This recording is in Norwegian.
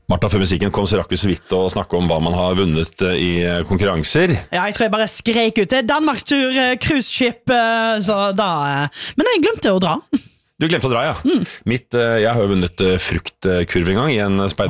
Martha, før musikken kom, så rakk vi så vidt å snakke om hva man har vunnet i konkurranser. Ja, jeg tror jeg bare skrek ut Danmarkstur, cruiseskip, så da... Men jeg glemte å dra. Du glemte å dra, ja. Jeg har jo vunnet fruktkurv en gang i en